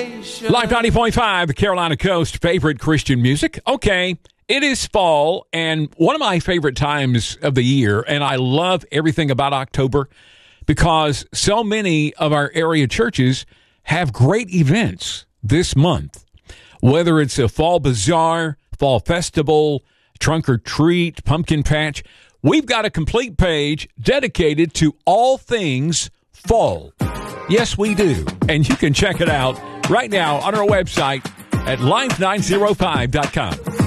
Live 90.5, the Carolina Coast, favorite Christian music. Okay, it is fall, and one of my favorite times of the year, and I love everything about October because so many of our area churches have great events this month. Whether it's a fall bazaar, fall festival, trunk or treat, pumpkin patch, we've got a complete page dedicated to all things fall. Yes, we do. And you can check it out right now on our website at live905.com.